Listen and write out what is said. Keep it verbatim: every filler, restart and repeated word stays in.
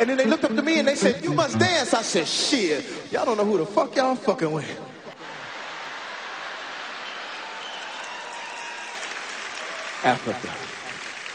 And then they looked up to me and they said, you must dance. I said, shit, y'all don't know who the fuck y'all fucking with. Africa.